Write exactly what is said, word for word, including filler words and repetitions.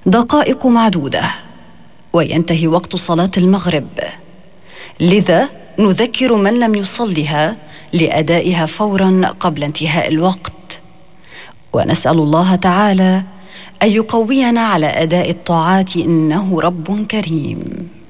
دقائق معدودة وينتهي وقت صلاة المغرب، لذا نذكر من لم يصلها لأدائها فوراً قبل انتهاء الوقت، ونسأل الله تعالى أن يقوينا على أداء الطاعات إنه رب كريم.